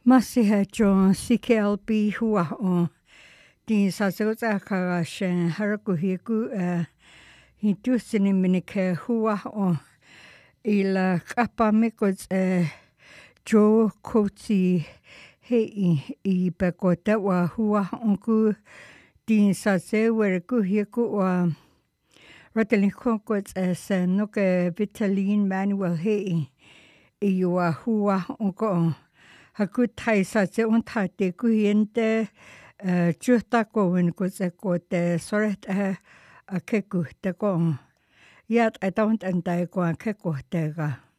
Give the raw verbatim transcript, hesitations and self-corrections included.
Masiha John C K L B hua o din sa sota ka shen haraku hiku eh hintusini minike hua o ila kapa mikos eh jo koti hei I bekota wa hua onku din sa se were ku hiku wa Ratelin konkos eh sen no ke Vitaline Manuel hei I wa hua onko haku tai sa se on ta te ku hiente eh juta ko wen ko se ko te soret eh a ke ku te ko yat I don't and dai ko ke ko te ga